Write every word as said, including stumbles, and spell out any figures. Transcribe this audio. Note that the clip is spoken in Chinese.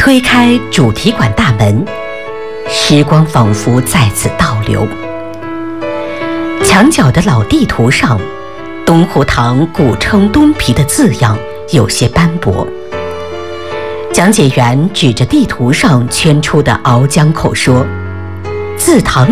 推开主题馆大门，时光仿佛再次倒流。墙角的老地图上，东湖堂古称东皮的字样有些斑驳。讲解员指着地图上圈出的鳌江口说：“字堂